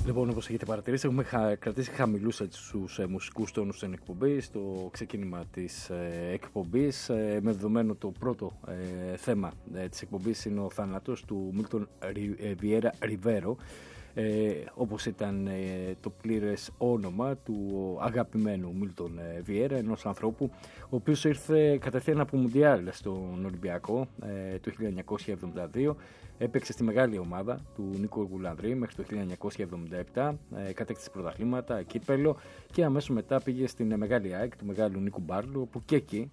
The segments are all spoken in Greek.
Λοιπόν, όπως έχετε παρατηρήσει, έχουμε κρατήσει χαμηλούς τους μουσικούς τόνους στην εκπομπή, στο ξεκίνημα της εκπομπής, με δεδομένο το πρώτο θέμα της εκπομπής είναι ο θάνατος του Μίλτον Βιέρα Ριβέρο, όπως ήταν το πλήρες όνομα του αγαπημένου Μίλτον Βιέρα, ενός ανθρώπου ο οποίος ήρθε κατευθείαν από Μουντιάλ στον Ολυμπιακό το 1972. Έπαιξε στη μεγάλη ομάδα του Νίκο Γουλανδρή μέχρι το 1977, κατέκτησε πρωταθλήματα, κύπελο και αμέσως μετά πήγε στην μεγάλη ΑΕΚ του μεγάλου Νίκου Μπάρλου, που και εκεί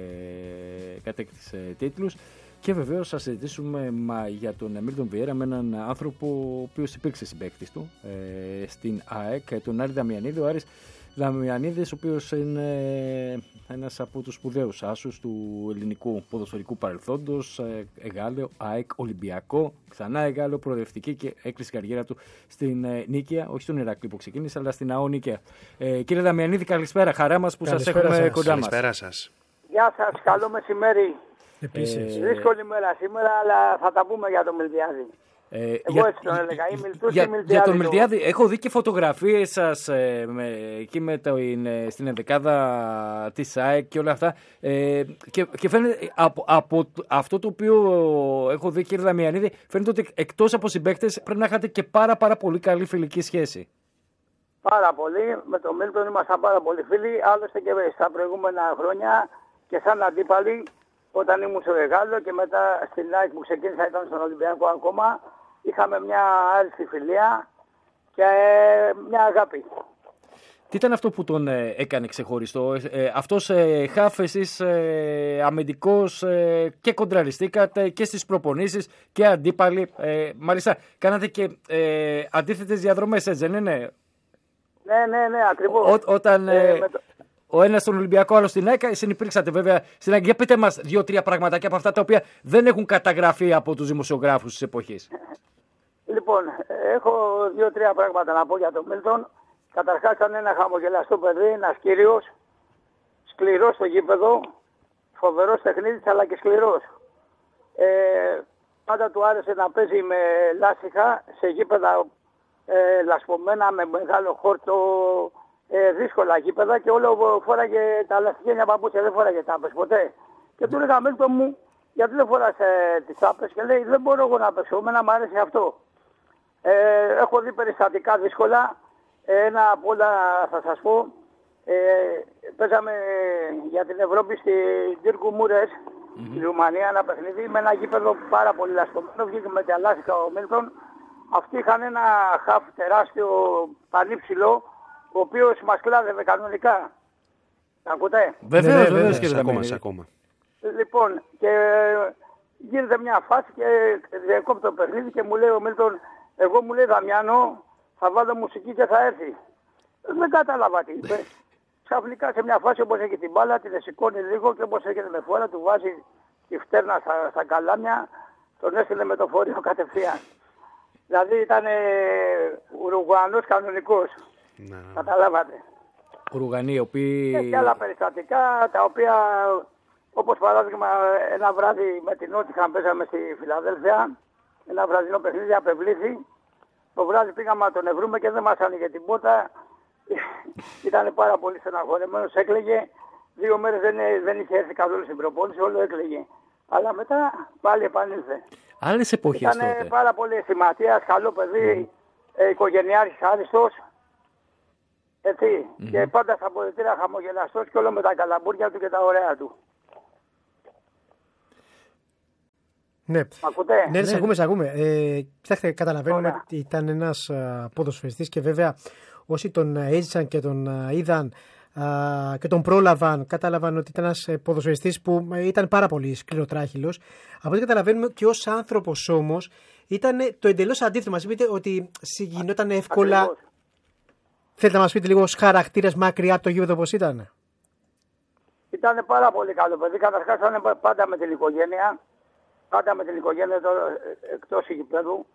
κατέκτησε τίτλους. Και βεβαίως θα συζητήσουμε για τον Μίλτον Βιέρα με έναν άνθρωπο ο οποίος υπήρξε συμπαίκτης του στην ΑΕΚ, τον Άρη Δαμιανίδη. Ο Άρης Δαμιανίδης, ο οποίος είναι ένας από τους σπουδαίους άσους του ελληνικού ποδοσφαιρικού παρελθόντος, Εγάλεο, ΑΕΚ, Ολυμπιακό, ξανά Εγάλεο, προοδευτική, και έκλεισε η καριέρα του στην Νίκαια, όχι στον Ηράκλειο που ξεκίνησε, αλλά στην ΑΟ Νίκαια. Κύριε Δαμιανίδη, καλησπέρα, χαρά μας που σας έχουμε κοντά μας. Καλησπέρα σας. Γεια σας, καλό μεσημέρι. Επίσης. Δύσκολη μέρα σήμερα, αλλά θα τα πούμε για τον Μιλτιάδη. Εγώ έτσι τον έλεγα, ή Μιλτούς ή Μιλτιάδη. Για τον Μιλτιάδη, έχω δει και φωτογραφίες σας εκεί στην ενδεκάδα της ΑΕΚ και όλα αυτά, και φαίνεται από αυτό το οποίο έχω δει, κύριε Δαμιανίδη, φαίνεται ότι εκτός από συμπαίκτες πρέπει να είχατε και πάρα πολύ καλή φιλική σχέση. Πάρα πολύ, με τον Μίλτον ήμασταν πάρα πολύ φίλοι, άλλωστε και στα προηγούμενα χρόνια και σαν αντίπαλοι. Όταν ήμουν στο Εγάλεο και μετά στην ΑΕΚ που ξεκίνησα, ήταν στον Ολυμπιακό ακόμα, είχαμε μια άριστη φιλία και μια αγάπη. Τι ήταν αυτό που τον έκανε ξεχωριστό? Αυτός χαφ, εσείς αμυντικός, και κοντραριστήκατε και στις προπονήσεις και αντίπαλοι. Μάλιστα κάνατε και αντίθετες διαδρομές, έτσι δεν είναι? Ναι, ακριβώς. Όταν ο ένας στον Ολυμπιακό, άλλο στην ΑΕΚ, συνυπήρξατε βέβαια στην ΑΕΚ. Για πείτε μας 2-3 πραγματάκια από αυτά τα οποία δεν έχουν καταγραφεί από τους δημοσιογράφους της εποχής. Λοιπόν, έχω 2-3 πράγματα να πω για τον Μίλτον. Καταρχάς ήταν ένα χαμογελαστό παιδί, ένας κύριος, σκληρός στο γήπεδο, φοβερός τεχνίτης αλλά και σκληρός. Πάντα του άρεσε να παίζει με λάστιχα σε γήπεδα λασπωμένα, με μεγάλο χόρτο, δύσκολα γήπεδα, και όλο φόραγε τα λαστιχένια παπούτσια, δεν φόραγε τάπες ποτέ. Και του έλεγα, Μίλτον μου, γιατί δεν φοράς τις τάπες? Και λέει, δεν μπορώ εγώ να παίξω, εμένα μου άρεσε αυτό. Έχω δει περιστατικά δύσκολα. Ένα από όλα θα σας πω. Παίζαμε για την Ευρώπη στη Τύρκου Μούρες, στη Ρουμανία, ένα παιχνίδι με ένα γήπεδο πάρα πολύ λασπωμένο. Βγήκε με τα λάστιχα ο Μίλτον. Αυτοί είχαν ένα χαφ τεράστιο, πανύψηλο, ο οποίος μας κλάδευε κανονικά. Ακούτε? Βεβαίως, κύριε Δαμιανίδη. Ακόμα. Λοιπόν, και γίνεται μια φάση και διακόπτει το παιχνίδι και μου λέει ο Μίλτον, εγώ, μου λέει, Δαμιάνο, θα βάλω μουσική και θα έρθει. Δεν κατάλαβα τι είπε. Ξαφνικά σε μια φάση, όπως έχει την μπάλα, την σηκώνει λίγο και όπως έρχεται με φόρα, του βάζει τη φτέρνα στα καλάμια, τον έστειλε με το φορείο κατευθείαν. Δηλαδή ήταν Ουρουγουανός κανονικός. Ναι. Καταλάβατε. Ουρουγανοί, οποίοι... Και άλλα περιστατικά, τα οποία, όπως παράδειγμα, ένα βράδυ με την Νότιχαμ παίζαμε στη Φιλαδέλφια, ένα βραδινό παιχνίδι, απευλήθη. Το βράδυ πήγαμε να τον ευρούμε και δεν μας άνοιγε την πόρτα. Ήταν πάρα πολύ στεναχωρεμένος, έκλαιγε. 2 μέρες δεν είχε έρθει καθόλου στην προπόνηση, όλο έκλαιγε. Αλλά μετά πάλι επανήλθε. Άλλες εποχές τότε. Ήταν πάρα πολύ αισθηματίας, καλό παιδί, οικογενειάρχης άριστος. Έτσι. Και πάντα στα αποδυτήρια χαμογελαστός και όλο με τα καλαμπούρια του και τα ωραία του. Ναι, ακούτε? Ναι, σε ακούμε. Κοιτάξτε, καταλαβαίνουμε ότι ήταν ένας ποδοσφαιριστής και βέβαια όσοι τον έζησαν και τον είδαν και τον πρόλαβαν, κατάλαβαν ότι ήταν ένας ποδοσφαιριστής που ήταν πάρα πολύ σκληροτράχυλος. Από ό,τι καταλαβαίνουμε και ως άνθρωπος όμως ήταν το εντελώς αντίθετο. Μας είπατε ότι γινόταν εύκολα. Ακριβώς. Θέλετε να μας πείτε λίγο ως χαρακτήρας μακριά από το γήπεδο πώς ήταν? Ήταν πάρα πολύ καλό παιδί. Καταρχάς ήταν πάντα με την οικογένεια. Πάντα με την οικογένεια εκτός γηπέδου.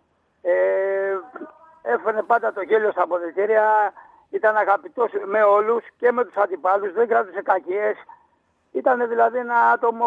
Έφερε πάντα το γέλιο στα αποδυτήρια. Ήταν αγαπητός με όλους και με τους αντιπάλους. Δεν κράτησε κακίες. Ήταν δηλαδή ένα άτομο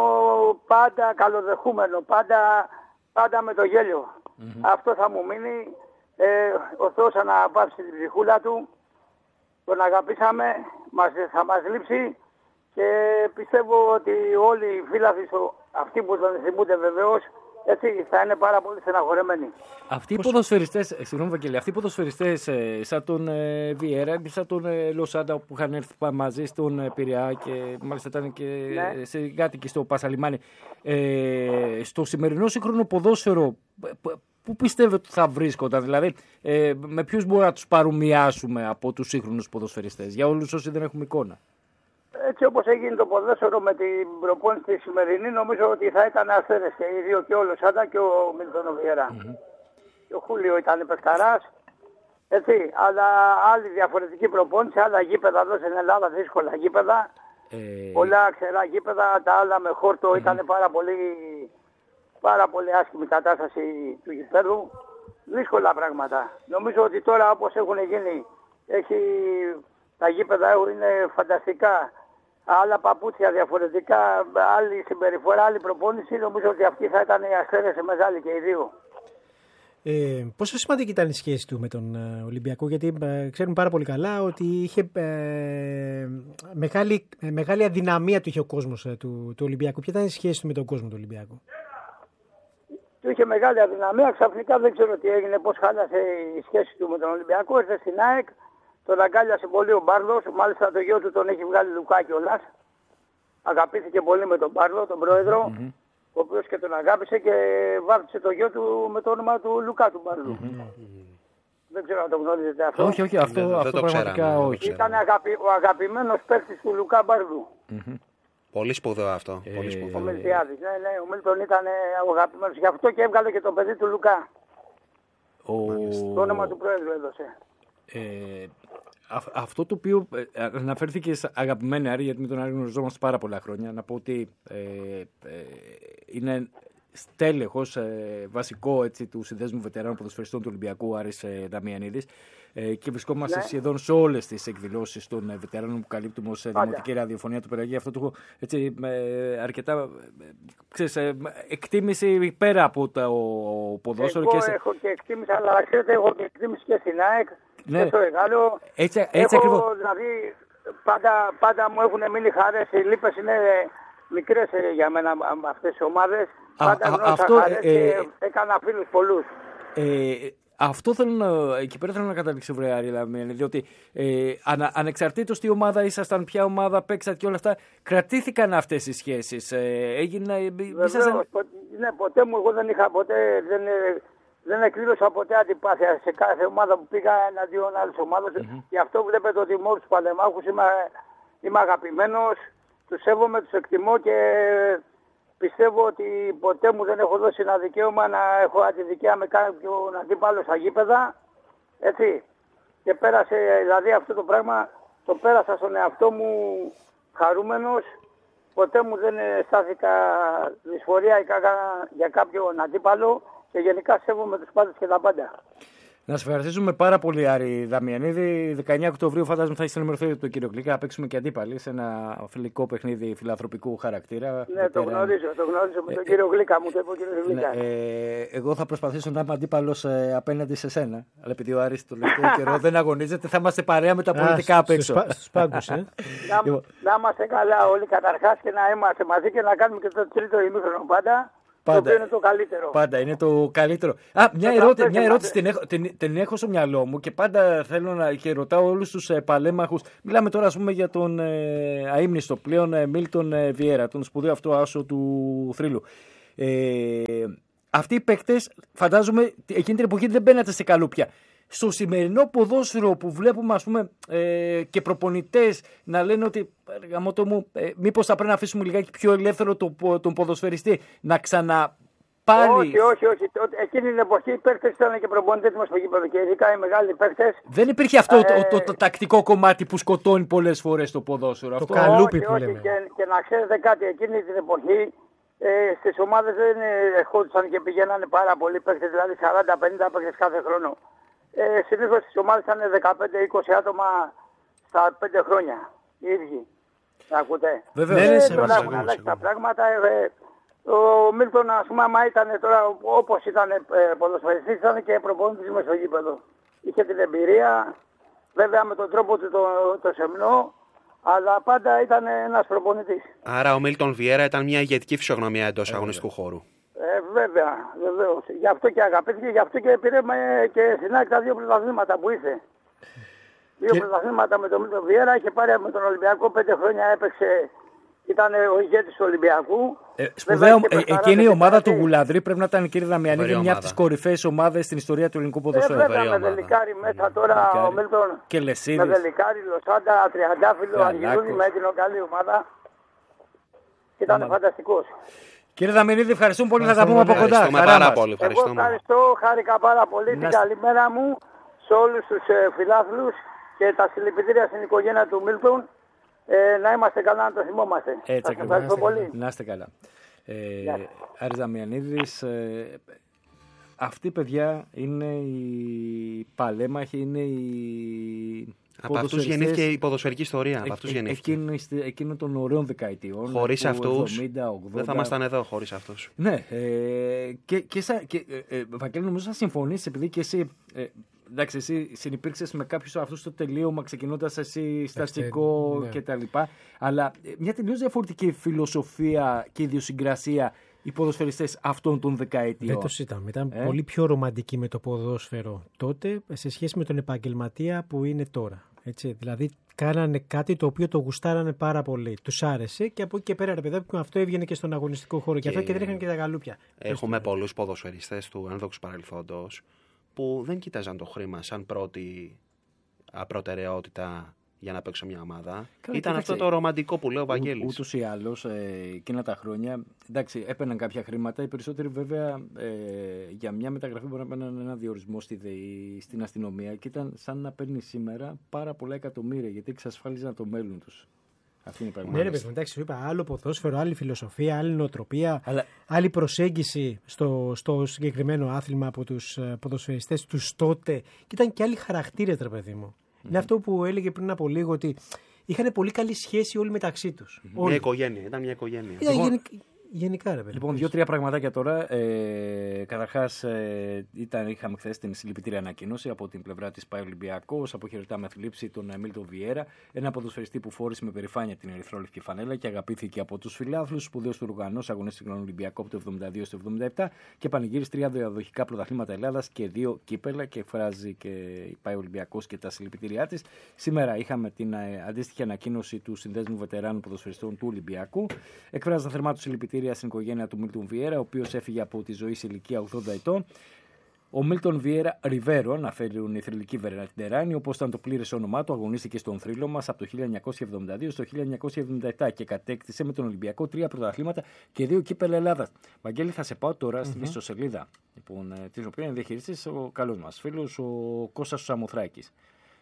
πάντα καλοδεχούμενο. Πάντα με το γέλιο. Αυτό θα μου μείνει. Ο Θεός αναπαύσει την ψυχούλα του. Τον αγαπήσαμε, θα μας λείψει και πιστεύω ότι όλοι οι φίλαθλοι, αυτοί που τον θυμούνται βεβαίως, έτσι θα είναι πάρα πολύ στεναχωρεμένοι. Αυτοί οι ποδοσφαιριστές, συγγνώμη Βαγγέλη, αυτοί οι ποδοσφαιριστές σαν τον Βιέρα, σαν τον Λοσάντα που είχαν έρθει μαζί στον Πειραιά και μάλιστα ήταν και σε κάτοικοι στο Πασαλιμάνι, στο σημερινό σύγχρονο ποδόσφαιρο, πού πιστεύετε ότι θα βρίσκονταν, δηλαδή με ποιους μπορούμε να τους παρομοιάσουμε από τους σύγχρονους ποδοσφαιριστές, για όλους όσοι δεν έχουμε εικόνα? Έτσι όπως έγινε το ποδόσφαιρο με την προπόνηση τη σημερινή, νομίζω ότι θα ήταν ασθένες και οι δύο, και ο Λοσάντα και ο Μίλτον Βιέρα. Και ο Χούλιο ήταν παιχταράς, έτσι, αλλά άλλη διαφορετική προπόνηση, άλλα γήπεδα εδώ στην Ελλάδα, δύσκολα γήπεδα, πολλά ξερά γήπεδα, τα άλλα με χόρτο, ήταν πάρα πολύ άσχημη κατάσταση του γηπέδου, δύσκολα πράγματα. Νομίζω ότι τώρα όπως έχουν γίνει, τα γήπεδα είναι φανταστικά. Άλλα παπούτσια διαφορετικά, άλλη συμπεριφορά, άλλη προπόνηση. Νομίζω ότι αυτή θα ήταν η ασθένεια μεγάλη και οι δύο. Πόσο σημαντική ήταν η σχέση του με τον Ολυμπιακό? Γιατί ξέρουμε πάρα πολύ καλά ότι είχε μεγάλη αδυναμία του είχε ο κόσμος του Ολυμπιακού. Ποια ήταν η σχέση του με τον κόσμο του Ολυμπιακού? Του είχε μεγάλη αδυναμία. Ξαφνικά δεν ξέρω τι έγινε, πώς χάλασε η σχέση του με τον Ολυμπιακό. Ήρθε στην ΑΕΚ. Τον αγκάλιασε πολύ ο Μπάρλος, μάλιστα το γιο του τον έχει βγάλει Λουκά κιόλας. Αγαπήθηκε πολύ με τον Μπάρλο, τον πρόεδρο, ο οποίος και τον αγάπησε και βάφτισε το γιο του με το όνομα του Λουκά του Μπάρλου. Δεν ξέρω αν το γνωρίζετε αυτό. Όχι, αυτό πραγματικά όχι. Ήταν ο αγαπημένος παίκτης του Λουκά Μπάρλου. Πολύ σπουδαίο αυτό. Ο Μιλτιάδης, ναι, ο Μίλτον ήταν ο αγαπημένος. Γι' αυτό και έβγαλε και το παιδί του Λουκά. Το όνομα του πρόεδρου έδωσε. Αυτό το οποίο αναφέρθηκε αγαπημένη Άρη, γιατί με τον Άρη γνωριζόμαστε πάρα πολλά χρόνια, να πω ότι είναι στέλεχος βασικό έτσι, του Συνδέσμου Βετεράνων Ποδοσφαιριστών του Ολυμπιακού, Άρης Δαμιανίδης, και βρισκόμαστε σχεδόν σε όλες τις εκδηλώσεις των βετεράνων που καλύπτουμε ως Δημοτική Ραδιοφωνία του Πειραιά. Αυτό το έχω έτσι, αρκετά εκτίμηση πέρα από το ποδόσφαιρο. Εγώ έχω και εκτίμηση, αλλά ξέρετε, έχω και εκτίμηση και στην ΑΕΚ. Ναι. Στο Εγάλο. Έτσι ακριβώς. Δηλαδή, πάντα μου έχουν μείνει χαρές. Οι λύπες είναι μικρές για μένα αυτές τις ομάδες. Πάντα γνώρισα χαρές και έκανα φίλους πολλούς. Αυτό εκεί πέρα θέλω να καταλήξω, βρε Άρη Δαμιανίδη, διότι ανεξαρτήτως τι ομάδα ήσασταν, ποια ομάδα παίξατε και όλα αυτά, κρατήθηκαν αυτές οι σχέσεις. Βεβαίως, ναι, ποτέ μου εγώ δεν είχα ποτέ... Δεν εκδήλωσα ποτέ αντιπάθεια σε κάθε ομάδα που πήγα εναντίον άλλης ομάδας. Γι' αυτό βλέπετε ότι με όλους τους παλεμάχους είμαι αγαπημένος, τους σέβομαι, τους εκτιμώ και πιστεύω ότι ποτέ μου δεν έχω δώσει ένα δικαίωμα να έχω αντιδικία με κάποιον αντίπαλο στα γήπεδα. Έτσι. Και πέρασε, δηλαδή αυτό το πράγμα το πέρασα στον εαυτό μου χαρούμενος. Ποτέ μου δεν στάθηκα δυσφορία για κάποιον αντίπαλο. Και γενικά σέβομαι τους πάντες και τα πάντα. Να σας ευχαριστήσουμε πάρα πολύ, Άρη Δαμιανίδη. 19 Οκτωβρίου φαντάζομαι θα έχεις ενημερωθεί από τον κύριο Γκλίκα. Θα παίξουμε και αντίπαλοι σε ένα φιλικό παιχνίδι φιλανθρωπικού χαρακτήρα. Ναι, το γνωρίζω με τον κύριο Γκλίκα, μου το είπε ο κύριος Γκλίκα. Εγώ θα προσπαθήσω να είμαι αντίπαλος απέναντι σε σένα. Αλλά επειδή ο Άρης το τελευταίο καιρό δεν αγωνίζεται, θα είμαστε παρέα με τα πολιτικά απ' έξω. Στους πάγκους, Να είμαστε καλά όλοι καταρχάς και να είμαστε μαζί και να κάνουμε και το τρίτο ημίχρονο πάντα. Πάντα είναι το καλύτερο. Πάντα είναι το καλύτερο. Μια ερώτηση την έχω στο μυαλό μου και πάντα θέλω και ρωτάω όλους τους παλέμαχους. Μιλάμε τώρα, ας πούμε, για τον αείμνηστο πλέον Μίλτον Βιέρα, τον σπουδαίο αυτό άσο του θρύλου. Αυτοί οι παίκτες, φαντάζομαι, εκείνη την εποχή δεν μπαίνατε σε καλούπια. Στο σημερινό ποδόσφαιρο που βλέπουμε, ας πούμε, και προπονητές να λένε ότι μήπως θα πρέπει να αφήσουμε λιγάκι πιο ελεύθερο τον ποδοσφαιριστή να ξαναπάρει. Όχι. Εκείνη την εποχή οι παίκτες ήταν και προπονητές μας στο γήπεδο και ειδικά οι μεγάλοι παίκτες. Δεν υπήρχε αυτό το τακτικό κομμάτι που σκοτώνει πολλές φορές το ποδόσφαιρο. Το καλούπι που λέμε. Και να ξέρετε κάτι, εκείνη την εποχή στις ομάδες δεν ερχόντουσαν και πηγαίνανε πάρα πολλοί παίκτες, δηλαδή 40-50 παίκτες κάθε χρόνο. Συνήθως στις ομάδες ήταν 15-20 άτομα στα 5 χρόνια οι ίδιοι. Ακούτε. Βέβαια. Τώρα έχουν αλλάξει τα πράγματα. Ο Μίλτον, ας πούμε, άμα ήταν τώρα όπως ήταν ποδοσφαιριστής, ήταν και προπονητής μες στο γήπεδο. Είχε την εμπειρία, βέβαια με τον τρόπο του το σεμνό, αλλά πάντα ήταν ένας προπονητής. Άρα ο Μίλτον Βιέρα ήταν μια ηγετική φυσιογνωμία εντός αγωνιστικού χώρου. Βέβαια, βεβαίως. Γι' αυτό και αγαπήθηκε, γι' αυτό και πήρε και στην άκρη τα 2 πρωταθλήματα που είχε. 2 πρωταθλήματα με τον Μίλτον Βιέρα, είχε πάρει με τον Ολυμπιακό, 5 χρόνια έπαιξε. Ήταν ο ηγέτης του Ολυμπιακού. Σπουδαία, εκείνη η ομάδα του Γουλαδρή πρέπει να ήταν, κύριε Δαμιανίδη, μια από τις κορυφαίες ομάδες στην ιστορία του ελληνικού ποδοσφαίρου. Βέβαια, με Δελικάρη μέσα τώρα ο Μίλτον. Και Λεσίδης. Με Δελικάρη, Λοσάντα, Τριαντάφυλλο, Αργυρούδη, με την καλή ομάδα. Ήταν φανταστικός. Κύριε Δαμιανίδη, ευχαριστούμε πολύ. Θα τα πούμε από κοντά. Ευχαριστούμε πάρα πολύ. Εγώ ευχαριστώ, χάρηκα πάρα πολύ. Την καλημέρα μου σε όλους τους φιλάθλους και τα συλληπιτήρια στην οικογένεια του Μίλτον. Να είμαστε καλά, να το θυμόμαστε. Έτσι ακριβώς. Ευχαριστώ πολύ. Να είστε καλά. Άρης Δαμιανίδης, αυτή η παιδιά είναι η παλέμαχη, είναι η... Από αυτούς γεννήθηκε η ποδοσφαιρική ιστορία. Από αυτούς γεννήθηκε. Εκείνο των ωραίων δεκαετιών. Χωρίς αυτούς δεν θα ήμασταν εδώ χωρίς αυτούς. Ναι. Βαγγέλη, νομίζω θα συμφωνήσεις, επειδή και εσύ... εντάξει, εσύ συνυπήρξες με κάποιους αυτούς στο τελείωμα, ξεκινώντας εσύ στατιστικό κτλ. Αλλά μια τελείως διαφορετική φιλοσοφία και ιδιοσυγκρασία οι ποδοσφαιριστές αυτών των δεκαετιών. Δεν το συζητάμε. Ήταν πολύ πιο ρομαντικοί με το ποδόσφαιρο τότε σε σχέση με τον επαγγελματία που είναι τώρα. Έτσι, δηλαδή κάνανε κάτι το οποίο το γουστάρανε πάρα πολύ. Τους άρεσε και από εκεί και πέρα, ρε παιδάκι, με αυτό έβγαινε και στον αγωνιστικό χώρο. Και αυτό και δεν είχαν και τα γαλούπια. Έχουμε πολλούς ποδοσφαιριστές του ένδοξου παρελθόντος που δεν κοίταζαν το χρήμα σαν πρώτη προτεραιότητα για να παίξω μια ομάδα. Ήταν αυτό το ρομαντικό που λέει ο Βαγγέλης. Ούτως ή άλλως, εκείνα τα χρόνια, εντάξει, έπαιρναν κάποια χρήματα. Οι περισσότεροι, βέβαια, για μια μεταγραφή μπορεί να παίρνουν ένα διορισμό στη ΔΕΗ, στην αστυνομία, και ήταν σαν να παίρνει σήμερα πάρα πολλά εκατομμύρια, γιατί εξασφάλιζαν το μέλλον τους. Αυτή είναι η πραγματικότητα. Ναι, ρε παιδί, εντάξει, σου είπα, άλλο ποδόσφαιρο, άλλη φιλοσοφία, άλλη νοοτροπία, άλλη προσέγγιση στο συγκεκριμένο άθλημα από τους ποδοσφαιριστές τους τότε. Και ήταν και άλλοι χαρακτήρες, ρε παιδί μου. Είναι αυτό που έλεγε πριν από λίγο, ότι είχαν πολύ καλή σχέση όλοι μεταξύ τους. Μια οικογένεια, ήταν μια οικογένεια. Γενικά, ρε παιδί. Λοιπόν, 2-3 πραγματάκια τώρα. Καταρχάς, είχαμε χθες την συλληπιτήρια ανακοίνωση από την πλευρά της ΠΑΕ Ολυμπιακός. Αποχαιρετάμε θλίψη τον Μίλτον Βιέρα, ένα ποδοσφαιριστή που φόρησε με περηφάνεια την ερυθρόλευκη φανέλα και αγαπήθηκε από τους φιλάθλους. Σπουδαίος του οργανός, αγωνίστηκε στον Ολυμπιακό από το 1972 στο 1977 και πανηγύρισε 3 διαδοχικά πρωταθλήματα Ελλάδας και 2 κύπελα, και εκφράζει και η ΠΑΕ Ολυμπιακός και τα συλληπιτήριά της. Σήμερα είχαμε την αντίστοιχη ανακοίνωση του Συνδέσμου Βετεράνων Ποδοσφαιριστών του Ολυμπιακού. Εκφράζει τα θερμά του συλληπιτήρια στην οικογένεια του Μίλτον Βιέρα, ο οποίος έφυγε από τη ζωή σε ηλικία 80 ετών. Ο Μίλτον Βιέρα Ριβέρο, αναφέρουν οι θρυλικοί Βετεράνοι, όπως ήταν το πλήρες όνομά του, αγωνίστηκε στον θρύλο μας από το 1972 στο 1977 και κατέκτησε με τον Ολυμπιακό 3 πρωταθλήματα και 2 κύπελα Ελλάδας. Βαγγέλη, θα σε πάω τώρα στην ιστοσελίδα, λοιπόν, την οποία είναι διαχειριστής ο καλός μας φίλος, ο Κώστας Σαμοθράκης,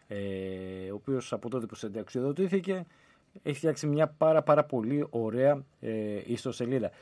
ο οποίος από τότε που συνταξιοδοτήθηκε έχει φτιάξει μια πάρα πολύ ωραία ιστοσελίδα.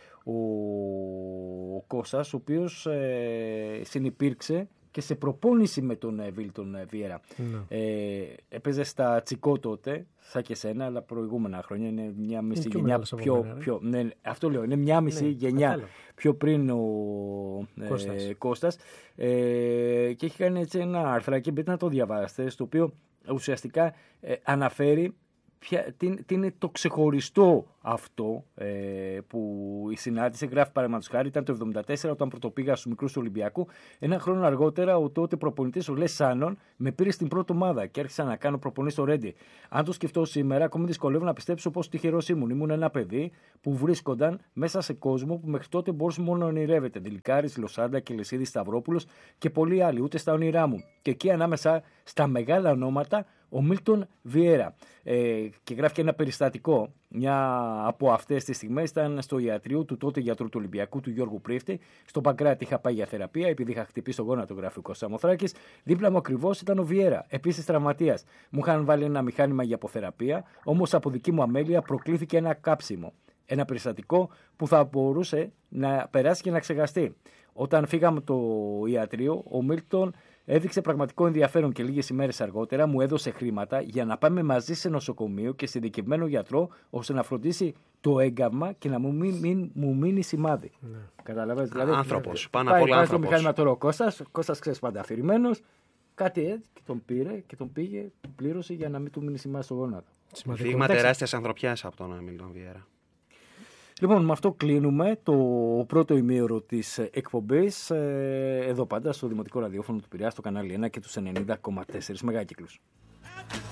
Ο Κώστας, ο οποίος συνυπήρξε και σε προπόνηση με τον Μίλτον Βιέρα. Έπαιζε στα Τσικό τότε, σαν και σένα, αλλά προηγούμενα χρόνια. Είναι μια μισή γενιά πιο ναι, αυτό λέω, είναι μια μισή γενιά πιο πριν ο Κώστας. Και έχει κάνει έτσι ένα αρθράκι, μπορείτε να το διαβάσετε, στο οποίο ουσιαστικά αναφέρει τι είναι το ξεχωριστό αυτό που η συνάντηση. Γράφει, παραδείγματος χάρη, ήταν το 1974 όταν πρωτοπήγα στους μικρούς του Ολυμπιακού. Ένα χρόνο αργότερα ο τότε προπονητής ο Λες Σάνον με πήρε στην πρώτη ομάδα και άρχισα να κάνω προπονητή στο Ρέντι. Αν το σκεφτώ σήμερα, ακόμη δυσκολεύω να πιστέψω πόσο τυχερός ήμουν. Ήμουν ένα παιδί που βρίσκονταν μέσα σε κόσμο που μέχρι τότε μπορούσε μόνο να ονειρεύεται. Δηλικάρης, Λοσάντα, Κελεσίδης, Σταυρόπουλος και πολλοί άλλοι, ούτε στα όνειρά μου. Και εκεί ανάμεσα στα μεγάλα ονόματα ο Μίλτον Βιέρα. Και γράφει και ένα περιστατικό. Μια από αυτές τις στιγμές ήταν στο ιατρείο του τότε γιατρού του Ολυμπιακού, του Γιώργου Πρίφτη. Στο Παγκράτη είχα πάει για θεραπεία, επειδή είχα χτυπήσει τον γόνατο, γράφει ο Σαμοθράκης. Δίπλα μου ακριβώς ήταν ο Βιέρα, επίσης τραυματίας. Μου είχαν βάλει ένα μηχάνημα για αποθεραπεία, όμως από δική μου αμέλεια προκλήθηκε ένα κάψιμο. Ένα περιστατικό που θα μπορούσε να περάσει και να ξεχαστεί. Όταν φύγαμε το ιατρείο, ο Μίλτον Έδειξε πραγματικό ενδιαφέρον και λίγες ημέρες αργότερα μου έδωσε χρήματα για να πάμε μαζί σε νοσοκομείο και σε ειδικευμένο γιατρό, ώστε να φροντίσει το έγκαυμα και να μου μείνει σημάδι. Ναι. Καταλαβαίνετε. Δηλαδή, άνθρωπος. Πάνω απ' όλα άνθρωπος. Πάει στο μηχάνημα τώρα ο Κώστας ξέρεις πάντα αφηρημένος. Κάτι έτσι και τον πήρε και τον πήγε, του πλήρωσε για να μην του μείνει σημάδι στο γόνατο. Δείγμα τεράστιας ανθρωπιάς από τον Μίλτον Βιέρα. Λοιπόν, με αυτό κλείνουμε το πρώτο ημίωρο της εκπομπής, εδώ πάντα στο Δημοτικό Ραδιόφωνο του Πειραιά, στο κανάλι 1 και τους 90,4 μεγάκυκλους.